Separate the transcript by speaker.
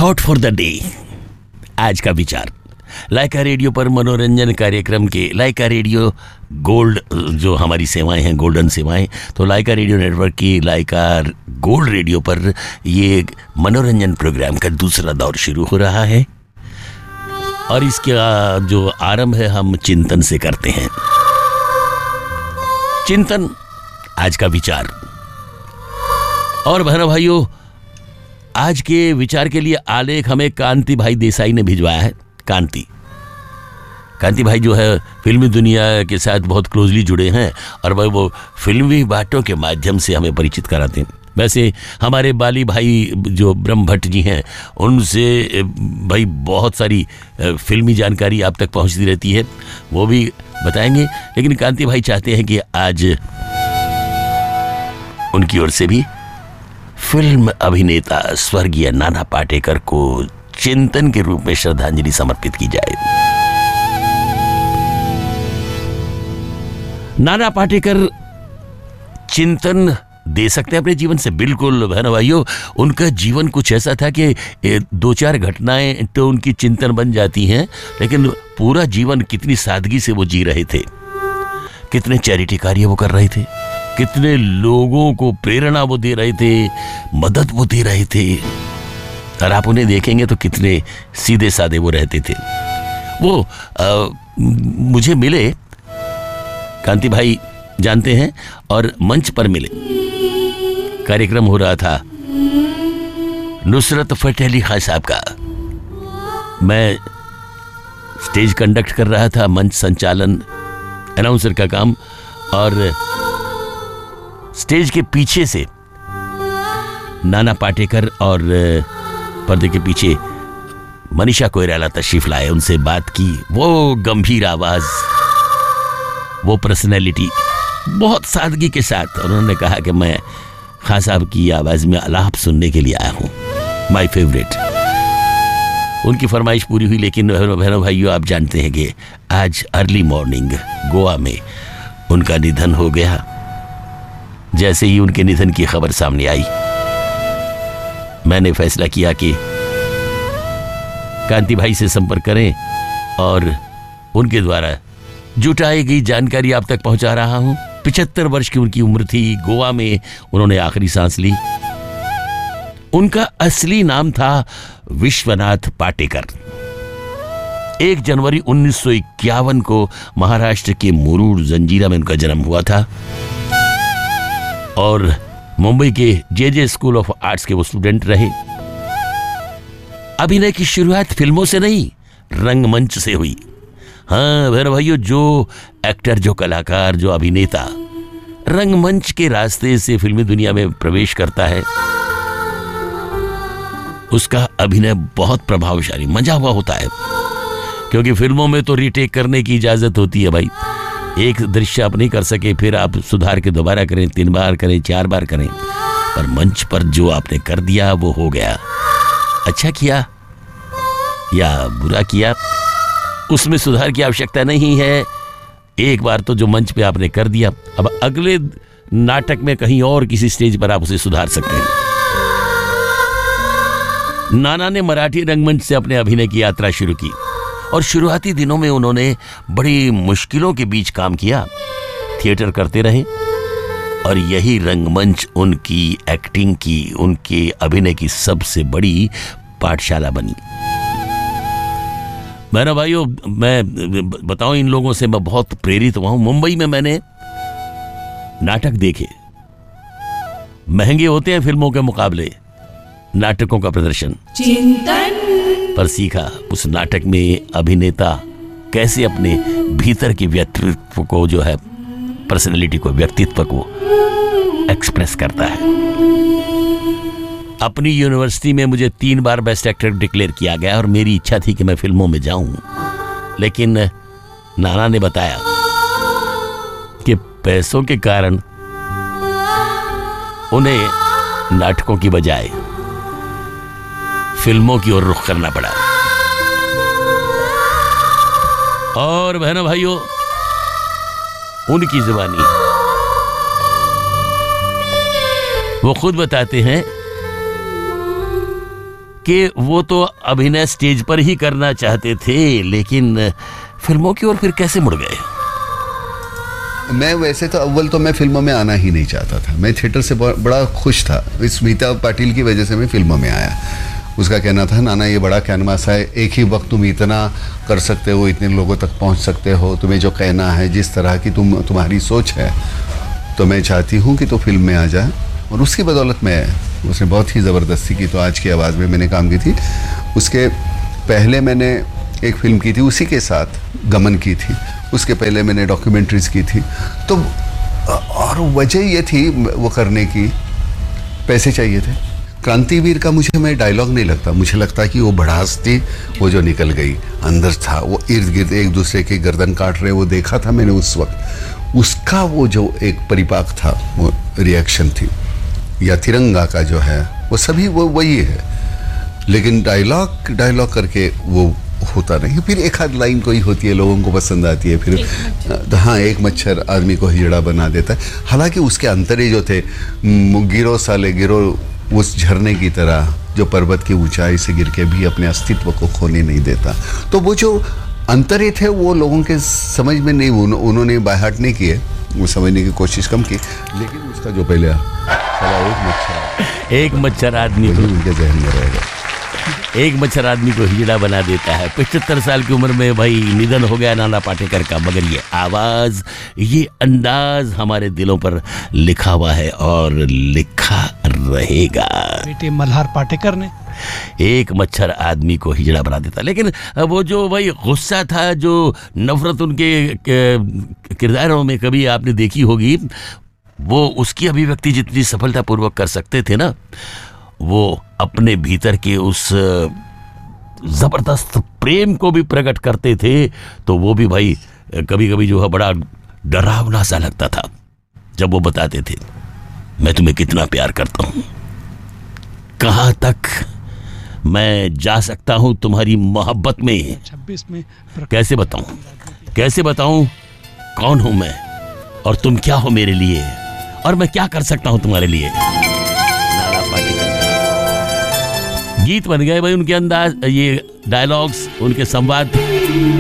Speaker 1: Thought for the day, आज का विचार लाइका रेडियो पर मनोरंजन कार्यक्रम के लाइका रेडियो गोल्ड जो हमारी सेवाएं हैं, गोल्डन सेवाएं, तो लाइका रेडियो नेटवर्क की लाइका गोल्ड रेडियो पर ये मनोरंजन प्रोग्राम का दूसरा दौर शुरू हो रहा है और इसका जो आरंभ है हम चिंतन से करते हैं। चिंतन आज का विचार। और बहनों भाइयों, आज के विचार के लिए आलेख हमें कांति भाई देसाई ने भिजवाया है। कांति भाई जो है फिल्मी दुनिया के साथ बहुत क्लोजली जुड़े हैं और भाई वो फिल्मी बातों के माध्यम से हमें परिचित कराते हैं। वैसे हमारे बाली भाई जो ब्रह्म भट्ट जी हैं उनसे भाई बहुत सारी फिल्मी जानकारी आप तक पहुंचती रहती है, वो भी बताएंगे। लेकिन कांति भाई चाहते हैं कि आज उनकी ओर से भी फिल्म अभिनेता स्वर्गीय नाना पाटेकर को चिंतन के रूप में श्रद्धांजलि समर्पित की जाए। नाना पाटेकर चिंतन दे सकते हैं अपने जीवन से, बिल्कुल बहनों भाइयों। उनका जीवन कुछ ऐसा था कि दो चार घटनाएं तो उनकी चिंतन बन जाती हैं, लेकिन पूरा जीवन कितनी सादगी से वो जी रहे थे, कितने चैरिटी कार्य वो कर रहे थे, कितने लोगों को प्रेरणा वो दे रहे थे, मदद वो दे रहे थे। और आप उन्हें देखेंगे तो कितने सीधे साधे वो रहते थे। वो मुझे मिले, कांति भाई जानते हैं, और मंच पर मिले। कार्यक्रम हो रहा था नुसरत फतेह अली खान साहब का। मैं स्टेज कंडक्ट कर रहा था, मंच संचालन, अनाउंसर का काम, और स्टेज के पीछे से नाना पाटेकर और पर्दे के पीछे मनीषा कोइराला तशरीफ लाए। उनसे बात की, वो गंभीर आवाज, वो पर्सनैलिटी, बहुत सादगी के साथ। और उन्होंने कहा कि मैं खान साहब की आवाज में आलाप सुनने के लिए आया हूं, माय फेवरेट। उनकी फरमाइश पूरी हुई, लेकिन बहनों भाइयों आप जानते हैं कि आज अर्ली मॉर्निंग गोवा में उनका निधन हो गया। जैसे ही उनके निधन की खबर सामने आई, मैंने फैसला किया कि कांति भाई से संपर्क करें और उनके द्वारा जुटाई गई जानकारी आप तक पहुंचा रहा हूं। 75 वर्ष की उनकी उम्र थी। गोवा में उन्होंने आखिरी सांस ली। उनका असली नाम था विश्वनाथ पाटेकर। 1 जनवरी 1951 को महाराष्ट्र के मुरुड जंजीरा में उनका जन्म हुआ था और मुंबई के जे स्कूल ऑफ आर्ट्स के वो स्टूडेंट रहे। अभिनय की शुरुआत फिल्मों से नहीं, रंगमंच से हुई। हाँ मेरे भाइयों, जो एक्टर, जो कलाकार, जो अभिनेता रंगमंच के रास्ते से फिल्मी दुनिया में प्रवेश करता है, उसका अभिनय बहुत प्रभावशाली, मजा हुआ होता है। क्योंकि फिल्मों में तो रीटेक करने की इजाजत होती है भाई। एक दृश्य आप नहीं कर सके, फिर आप सुधार के दोबारा करें, 3 बार करें, 4 बार करें। पर मंच पर जो आपने कर दिया वो हो गया। अच्छा किया या बुरा किया, उसमें सुधार की आवश्यकता नहीं है। एक बार तो जो मंच पे आपने कर दिया, अब अगले नाटक में कहीं और किसी स्टेज पर आप उसे सुधार सकते हैं। नाना ने मराठी रंगमंच से अपने अभिनय की यात्रा शुरू की और शुरुआती दिनों में उन्होंने बड़ी मुश्किलों के बीच काम किया, थिएटर करते रहे और यही रंगमंच उनकी एक्टिंग की, उनके अभिनय की सबसे बड़ी पाठशाला बनी। मेरा भाइयों, मैं बताऊं, इन लोगों से मैं बहुत प्रेरित हुआ हूं। मुंबई में मैंने नाटक देखे, महंगे होते हैं फिल्मों के मुकाबले नाटकों का प्रदर्शन, चिंतन पर सीखा उस नाटक में अभिनेता कैसे अपने भीतर के व्यक्तित्व को, जो है पर्सनैलिटी को, व्यक्तित्व को एक्सप्रेस करता है। अपनी यूनिवर्सिटी में मुझे 3 बार बेस्ट एक्टर डिक्लेयर किया गया और मेरी इच्छा थी कि मैं फिल्मों में जाऊं, लेकिन नाना ने बताया कि पैसों के कारण उन्हें नाटकों की बजाय फिल्मों की ओर रुख करना पड़ा। और बहनों भाइयों, उनकी जुबानी वो खुद बताते हैं कि वो तो अभिनय स्टेज पर ही करना चाहते थे, लेकिन फिल्मों की ओर फिर कैसे मुड़ गए?
Speaker 2: मैं वैसे तो अव्वल तो मैं फिल्मों में आना ही नहीं चाहता था। मैं थिएटर से बड़ा खुश था। स्मिता पाटिल की वजह से मैं फिल्मों में आया। उसका कहना था, नाना ये बड़ा कैनवास है, एक ही वक्त तुम इतना कर सकते हो, इतने लोगों तक पहुंच सकते हो, तुम्हें जो कहना है, जिस तरह की तुम्हारी सोच है, तो मैं चाहती हूँ कि तो फिल्म में आ जाए। और उसकी बदौलत मैं, उसने बहुत ही ज़बरदस्ती की। तो आज की आवाज़ में मैंने काम की थी। उसके पहले मैंने एक फिल्म की थी उसी के साथ, गमन की थी। उसके पहले मैंने डॉक्यूमेंट्रीज की थी। तो और वजह ये थी वो करने की, पैसे चाहिए थे। क्रांतिवीर का मैं डायलॉग नहीं लगता, मुझे लगता कि वो भड़ास थी, वो जो निकल गई अंदर था, वो इर्द गिर्द एक दूसरे की गर्दन काट रहे, वो देखा था मैंने उस वक्त। उसका वो जो एक परिपाक था, वो रिएक्शन थी। या तिरंगा का जो है वो सभी वो वही है, लेकिन डायलॉग करके वो होता नहीं। फिर एक आध लाइन कोई होती है, लोगों को पसंद आती है, फिर हाँ, एक मच्छर आदमी को हिजड़ा बना देता है। हालांकि उसके अंतरे जो थे, गिरो साले गिरो, उस झरने की तरह जो पर्वत की ऊंचाई से गिर के भी अपने अस्तित्व को खोने नहीं देता। तो वो जो अंतरे थे वो लोगोों के समझ में नहीं, उन्होंने बाय हार्ट नहीं किए, वो समझने की कोशिश कम की। लेकिन उसका जो पहले
Speaker 1: एक मच्छर आदमी को
Speaker 2: उनके जहन में रहेगा,
Speaker 1: एक मच्छर आदमी को हिजड़ा बना देता है। 75 साल की उम्र में भाई निधन हो गया नाना पाटेकर का, मगर ये आवाज, ये अंदाज हमारे दिलों पर लिखा हुआ है और लिखा रहेगा।
Speaker 3: बेटे मल्हार पाटेकर ने
Speaker 1: एक मच्छर आदमी को हिजड़ा बना देता। लेकिन वो जो भाई गुस्सा था, जो नफरत उनके किरदारों में कभी आपने देखी होगी, वो उसकी अभिव्यक्ति जितनी सफलतापूर्वक कर सकते थे ना, वो अपने भीतर के उस जबरदस्त प्रेम को भी प्रकट करते थे। तो वो भी भाई कभी कभी जो है बड़ा डरावना सा लगता था जब वो बताते थे, मैं तुम्हें कितना प्यार करता हूं, कहां तक मैं जा सकता हूं तुम्हारी मोहब्बत में।
Speaker 3: 26 में
Speaker 1: कैसे बताऊं कौन हूं मैं और तुम क्या हो मेरे लिए, और मैं क्या कर सकता हूं तुम्हारे लिए। नाना पाटेकर गीत बन गए भाई, उनके अंदाज, ये डायलॉग्स, उनके संवाद।